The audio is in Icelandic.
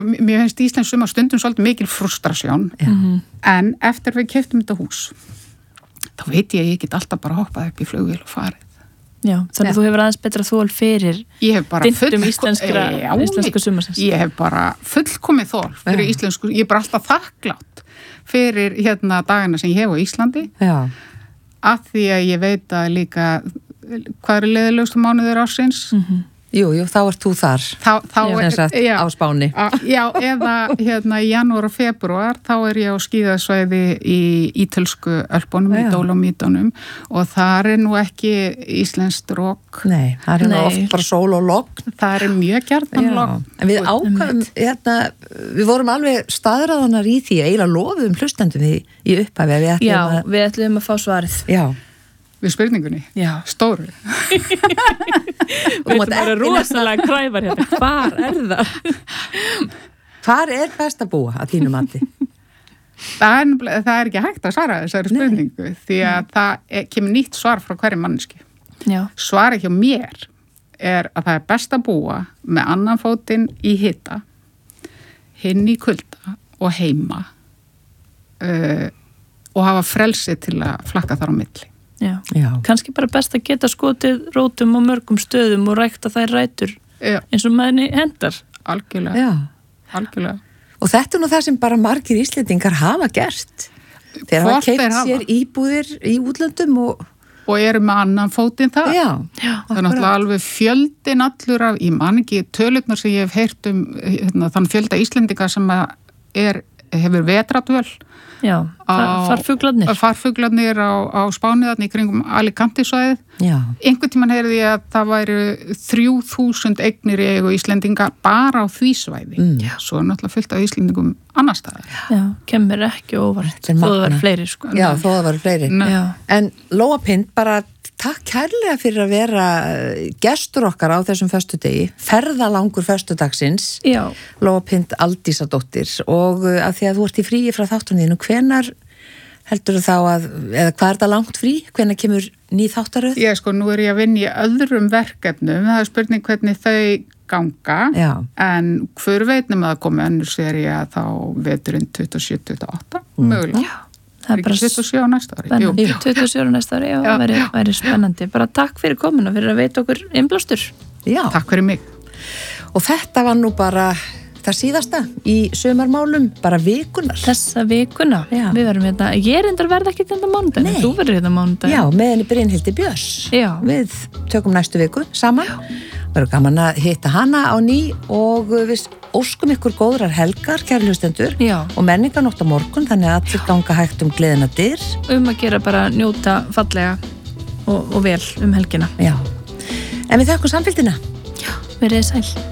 mér finnst íslensk sumar stundum svolítið mikil frustrasjón, en eftir við keyptum þetta hús, þá veit ég get alltaf bara hoppað upp í flugvél og farið. Já, þannig að þú hefur aðeins betra þol fyrir dyntum íslenska sumarsins. Ég hef bara fullkomið þol fyrir íslensku, ég er bara alltaf þakklátt fyrir dagana sem ég hef á Íslandi, að því að ég veit að líka hvað eru leiðilegustu mánuðir ársins. Jú, þá ert þú þar á Spáni. Já, eða í janúar og febrúar þá er ég á skíðasvæði í ítölsku Ölpunum, í Dólómítunum, og þar er nú ekki íslenskt rok. Nei, það er oft bara sól og logn. Það er mjög gjarnan logn. En við ákvæðum, við vorum alveg staðráðanar í því, eiginlega lofuðum hlustendum í upphafi. Já, við ætlum að fá svarið. Já. Við spurningunni? Já. Stóru. Við ætlum að vera rosalega kræfar hérna. Hvar er það? Hvar er best að búa að þínu mati? Það er ekki hægt að svara þessari spurningu, því að það kemur nýtt svar frá hverju manneski. Svarið hjá mér er að það er best að búa með annan fótinn í hita, hinn í kulda og heima og hafa frelsi til að flakka þar á milli. Já. Kannski bara best að geta skotið rótum á mörgum stöðum og rækta þær rætur eins og maðurinn hendar. Algjörlega. Algjörlega. Og þetta er nú það sem bara margir Íslendingar hafa gert. Þeir hafa keypt sér íbúðir í útlöndum og eru með annan fótinn það. Já. Það er náttúrulega alveg fjöldin allur af, ég man ekki tölurnar sem ég hef heyrt þann fjölda Íslendinga sem hefur vetradvöl. Já, farfuglarnir á Spániðarni í kringum Alicante-svæðið. Einhvern tímann heyrði ég að það væri 3000 eignir í eigu Íslendinga bara á því svæði. Svo er náttúrulega fullt af Íslendingum annar staðar. Já, kemur ekki óvart þó það var fleiri. Já, þó það var fleiri. En Lóa Pind, bara takk kærlega fyrir að vera gestur okkar á þessum föstudegi, ferðalangur föstudagsins. Lóa Pind Aldísadóttir, og að því að þú ert í fríi frá þáttunniðinu, hvenar heldur þú þá eða hvað er það langt frí? Hvenær kemur ný þáttaröð? Nú er ég að vinna í öðrum verkefnum, það er spurning hvernig þau ganga, en hver veitnum að það komi önnur sería þá veturinn 27-28, mögulega. Það er bara 27 á næsta ári. 27 á næsta ári, það væri spennandi. Bara takk fyrir komuna, fyrir að veita okkur innblástur. Já. Takk fyrir mig. Og þetta var nú bara það síðasta í sumarmálum, bara vikunar. Þessa vikuna. Við verðum hérna, ég reyndar verða ekki þetta mánudag, en þú verður hérna mánudag. Já, með henni Brynhildi Björns. Við tökum næstu viku saman. Verður gaman að hitta hana á ný og við óskum ykkur góðrar helgar, kæru hlustendur, og menninganótt á morgun, þannig að allir ganga hægt gleðina dyr. Að gera bara njóta fallega og vel helgina. Já. En við þakkum samfylgdina. Já, verið sæl.